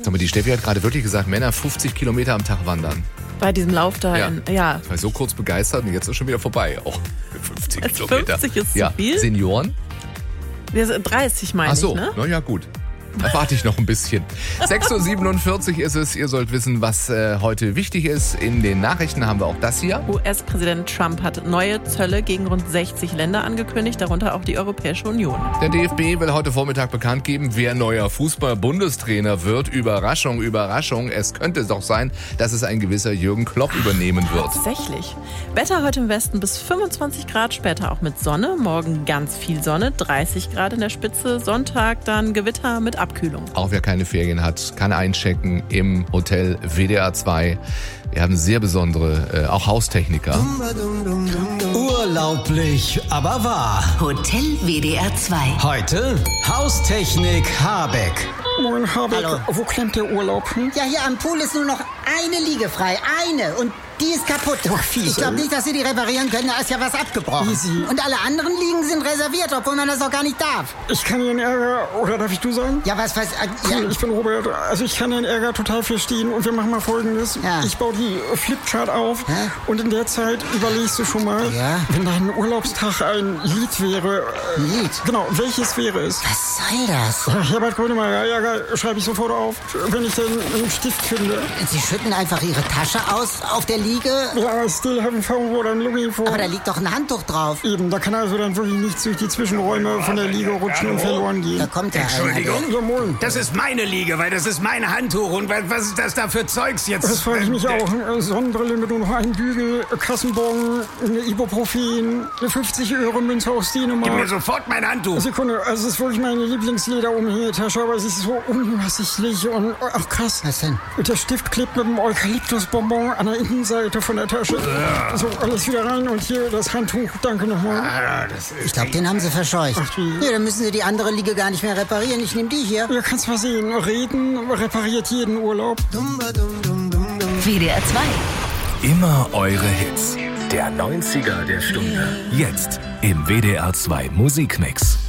Sag mal, die Steffi hat gerade wirklich gesagt, Männer 50 Kilometer am Tag wandern. Bei diesem Lauf da. Ja. Ja. Ich war so kurz begeistert und jetzt ist schon wieder vorbei. Auch 50 Kilometer. 50 ist ja. zu viel? Senioren? Wir sind 30, meine Ach so, ich, ne? na ja, gut. Da warte ich noch ein bisschen. 6.47 Uhr ist es. Ihr sollt wissen, was heute wichtig ist. In den Nachrichten haben wir auch das hier. US-Präsident Trump hat neue Zölle gegen rund 60 Länder angekündigt, darunter auch die Europäische Union. Der DFB will heute Vormittag bekannt geben, wer neuer Fußball-Bundestrainer wird. Überraschung, Überraschung. Es könnte doch sein, dass es ein gewisser Jürgen Klopp übernehmen wird. Tatsächlich. Wetter heute im Westen bis 25 Grad, später auch mit Sonne. Morgen ganz viel Sonne, 30 Grad in der Spitze. Sonntag dann Gewitter mit Abkühlung. Auch wer keine Ferien hat, kann einchecken im Hotel WDR 2. Wir haben sehr besondere, auch Haustechniker. Urlaublich, aber wahr. Hotel WDR 2. Heute Haustechnik Habeck. Moin, Habeck. Hallo. Wo klemmt der Urlaub? Ja, hier am Pool ist nur noch eine Liege frei. Eine. Und die ist kaputt. Oh, fies, Ich glaube ey. nicht, dass Sie die reparieren können. Da ist ja was abgebrochen. Easy. Und alle anderen Liegen sind reserviert, obwohl man das auch gar nicht darf. Ich kann Ihren Ärger, oder darf ich du sagen? Ja, was? Ja. Ich bin Robert. Also ich kann Ihren Ärger total verstehen und wir machen mal Folgendes. Ja. Ich baue die Flipchart auf Hä? und in der Zeit überlegst du schon mal, Ja. wenn dein Urlaubstag ein Lied wäre. Ein Lied? Genau, welches wäre es? Was soll das? Herbert Grönemeyer, ja, schreibe ich sofort auf, wenn ich denn einen Stift finde. Sie schütten einfach Ihre Tasche aus auf der Liege. Ja, still haven't found what I'm looking for. Aber da liegt doch ein Handtuch drauf. Eben, da kann also dann wirklich nichts durch die Zwischenräume von der Liege rutschen und verloren gehen. Da kommt ja Entschuldigung. einer. Ja, moin. Das ist meine Liege, weil das ist mein Handtuch. Und was ist das da für Zeugs jetzt? Das frage ich mich auch. Sonnenbrille mit nur noch einem Bügel, Kassenbon, eine Ibuprofen, eine 50-Euro-Münze aus Gib mir Dänemark. sofort mein Handtuch. Sekunde, also es ist wirklich meine Lieblingslederumhängetasche, aber es ist so unübersichtlich und ach krass. Was denn? Und der Stift klebt mit dem Eukalyptusbonbon an der Innenseite von der Tasche. So, alles wieder rein und hier das Handtuch. Danke nochmal. Ah, das ist Ich glaube, den haben Sie verscheucht. Ach, wie? Ja, dann müssen Sie die andere Liege gar nicht mehr reparieren. Ich nehme die hier. Ja, kannst mal sehen. Reden repariert jeden Urlaub. WDR 2. Immer eure Hits. Der 90er der Stunde. Jetzt im WDR 2 Musikmix.